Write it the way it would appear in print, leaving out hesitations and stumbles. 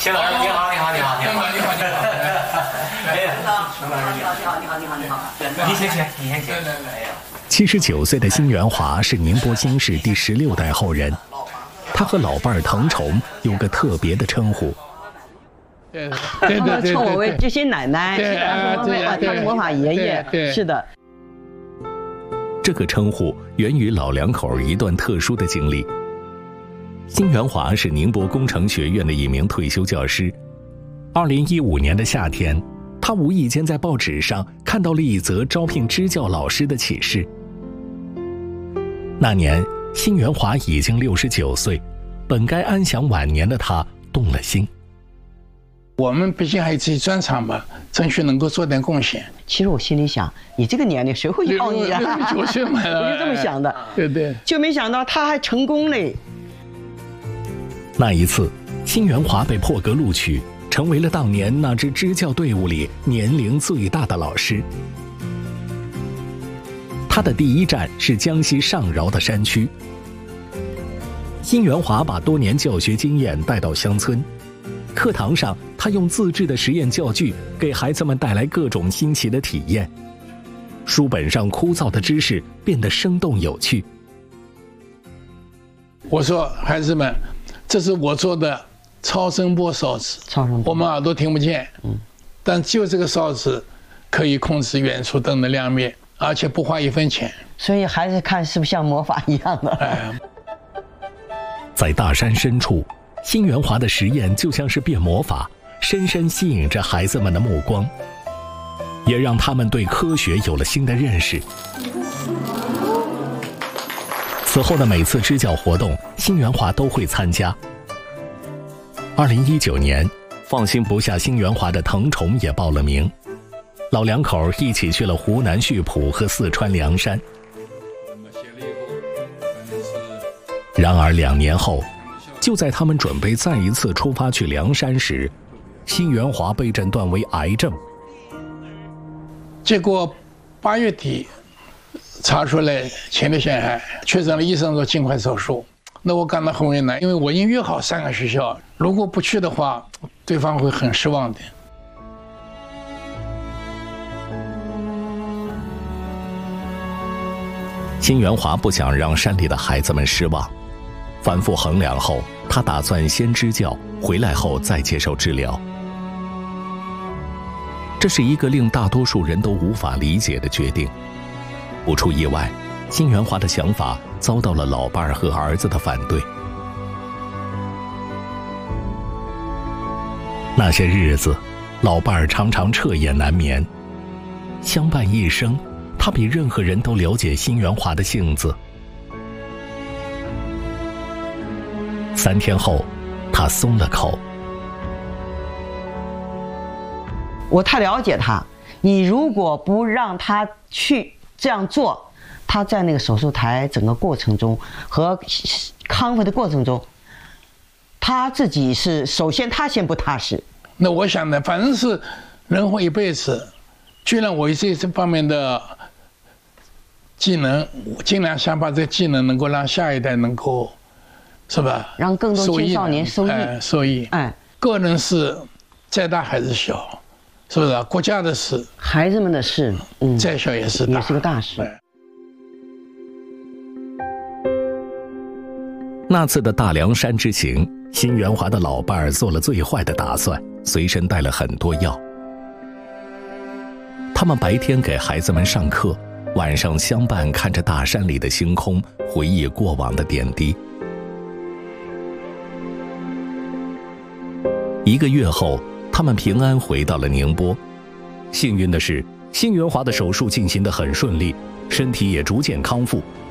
谢老师，你好，你好，你好，你好，你好，你好。哎呀，你好。你先请，你先请。哎呀 ，79岁的辛元华是宁波新市第16代后人，他和老伴儿滕崇有个特别的称呼。 他们称我为知心奶奶，他是魔法爷爷，是的。 这个称呼源于老两口一段特殊的经历。辛元华是宁波工程学院的一名退休教师。2015年的夏天，他无意间在报纸上看到了一则招聘支教老师的启事。那年，辛元华已经69岁，本该安享晚年的他动了心。 我们毕竟还有自己专长嘛，争取能够做点贡献。 其实我心里想，你这个年龄谁会要你啊 ？69岁嘛， 我就这么想的。 对， 就没想到他还成功嘞。 那一次，辛元华被破格录取，成为了当年那支支教队伍里年龄最大的老师。他的第一站是江西上饶的山区。辛元华把多年教学经验带到乡村，课堂上他用自制的实验教具给孩子们带来各种新奇的体验，书本上枯燥的知识变得生动有趣。 我说孩子们，这是我做的超声波烧纸，我们耳朵听不见，但就这个烧纸可以控制远处灯的亮灭，而且不花1分钱。 所以孩子看是不是像魔法一样的？ 在大山深处，辛元华的实验就像是变魔法，深深吸引着孩子们的目光，也让他们对科学有了新的认识。此后的每次支教活动，辛元华都会参加。2019年，放心不下辛元华的滕崇也报了名，老两口一起去了湖南溆浦和四川凉山。然而2年后，就在他们准备再一次出发去凉山时，辛元华被诊断为癌症。 结果8月底查出来前列腺癌，确诊了，医生说尽快手术。那我感到很为难，因为我已经约好3个学校，如果不去的话，对方会很失望的。 辛元华不想让山里的孩子们失望，反复衡量后，他打算先支教，回来后再接受治疗。这是一个令大多数人都无法理解的决定。不出意外，辛元华的想法遭到了老伴儿和儿子的反对。那些日子，老伴儿常常彻夜难眠。相伴一生，他比任何人都了解辛元华的性子。3天后，他松了口。 我太了解他，你如果不让他去这样做，他在那个手术台整个过程中和康复的过程中，他自己是首先他先不踏实。 那我想呢，反正是人活一辈子，既然我有这方面的技能，我尽量想把这个技能能够让下一代能够，是吧？ 让更多青少年受益。个人事再大还是小，是不是？国家的事， 孩子们的事， 再小也是大， 也是个大事。 那次的大凉山之行，辛元华的老伴儿做了最坏的打算，随身带了很多药。他们白天给孩子们上课，晚上相伴看着大山里的星空，回忆过往的点滴。1个月后，他们平安回到了宁波。幸运的是，辛元华的手术进行得很顺利，身体也逐渐康复，